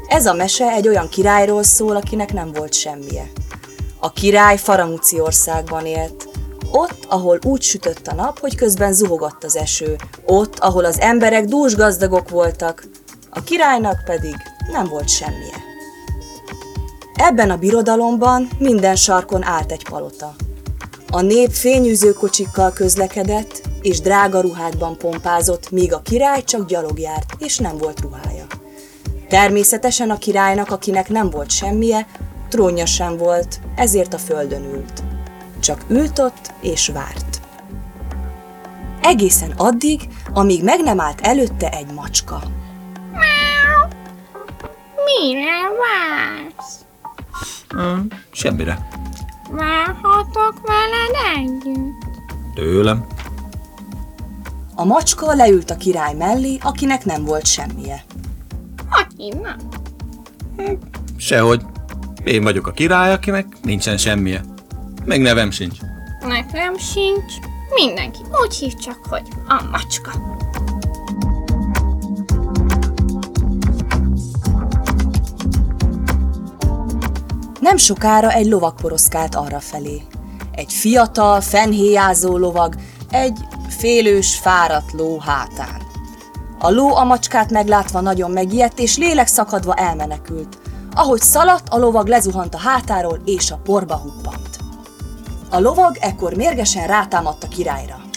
Ez a mese egy olyan királyról szól, akinek nem volt semmije. A király Faramúci országban élt. Ott, ahol úgy sütött a nap, hogy közben zuhogott az eső. Ott, ahol az emberek dúsgazdagok voltak. A királynak pedig nem volt semmije. Ebben a birodalomban minden sarkon állt egy palota. A nép fényűző kocsikkal közlekedett, és drága ruhákban pompázott, míg a király csak gyalog járt, és nem volt ruhája. Természetesen a királynak, akinek nem volt semmije, trónja sem volt, ezért a földön ült. Csak ült ott és várt. Egészen addig, amíg meg nem állt előtte egy macska. Mire vársz? Semmire. Várhatok veled együtt? Tőlem? A macska leült a király mellé, akinek nem volt semmije. Hogy hívnak? Sehogy. Én vagyok a király, akinek nincsen semmije. Meg nevem sincs. Nekem sincs. Mindenki úgy hív csak, hogy a macska. Nem sokára egy lovag poroszkált arrafelé. Egy fiatal, fennhéjázó lovag, egy félős, fáradt ló hátán. A ló a macskát meglátva nagyon megijedt, és lélekszakadva elmenekült. Ahogy szaladt, a lovag lezuhant a hátáról, és a porba huppant. A lovag ekkor mérgesen rátámadt a királyra.